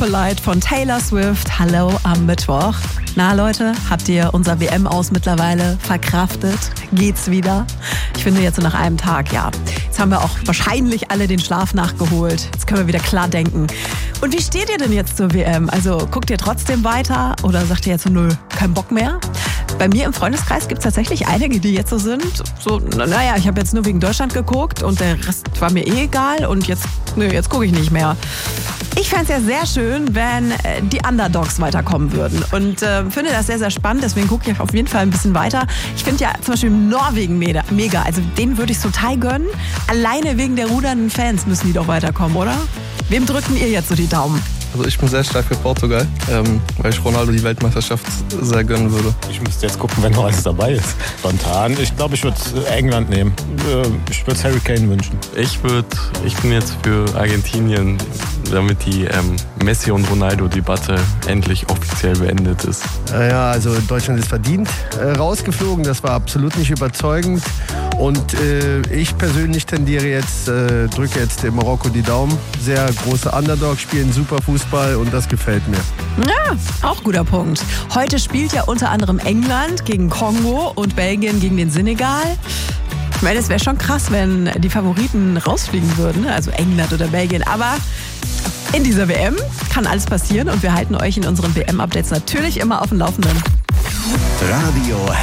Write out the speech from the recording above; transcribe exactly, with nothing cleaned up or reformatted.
Polite von Taylor Swift. Hallo am Mittwoch. Na Leute, habt ihr unser W M-Aus mittlerweile verkraftet? Geht's wieder? Ich finde jetzt so nach einem Tag, ja. Jetzt haben wir auch wahrscheinlich alle den Schlaf nachgeholt. Jetzt können wir wieder klar denken. Und wie steht ihr denn jetzt zur W M? Also guckt ihr trotzdem weiter oder sagt ihr jetzt so, nö, kein Bock mehr? Bei mir im Freundeskreis gibt es tatsächlich einige, die jetzt so sind. So, naja, ich habe jetzt nur wegen Deutschland geguckt und der Rest war mir eh egal und jetzt, nö, jetzt gucke ich nicht mehr. Ich fände es ja sehr schön, wenn die Underdogs weiterkommen würden und äh, finde das sehr, sehr spannend. Deswegen gucke ich auf jeden Fall ein bisschen weiter. Ich finde ja zum Beispiel Norwegen mega. Also denen würde ich es total gönnen. Alleine wegen der rudernden Fans müssen die doch weiterkommen, oder? Wem drücken ihr jetzt so die Daumen? Also ich bin sehr stark für Portugal, ähm, weil ich Ronaldo die Weltmeisterschaft sehr gönnen würde. Ich müsste jetzt gucken, wenn noch alles dabei ist. Spontan, ich glaube, ich würde England nehmen. Ich würde Harry Kane wünschen. Ich würde, ich bin jetzt für Argentinien, damit die ähm, Messi- und Ronaldo-Debatte endlich offiziell beendet ist. Ja, also Deutschland ist verdient äh, rausgeflogen. Das war absolut nicht überzeugend. Und äh, ich persönlich tendiere jetzt, äh, drücke jetzt dem Marokko die Daumen. Sehr große Underdogs, spielen super Fußball und das gefällt mir. Ja, auch guter Punkt. Heute spielt ja unter anderem England gegen Kongo und Belgien gegen den Senegal. Ich meine, es wäre schon krass, wenn die Favoriten rausfliegen würden, also England oder Belgien. Aber in dieser W M kann alles passieren und wir halten euch in unseren W M-Updates natürlich immer auf dem Laufenden. Radio